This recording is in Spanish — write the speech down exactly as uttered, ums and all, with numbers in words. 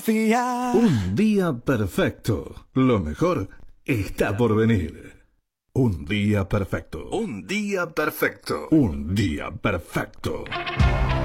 Un día perfecto. Lo mejor está por venir. Un día perfecto. Un día perfecto. Un día perfecto.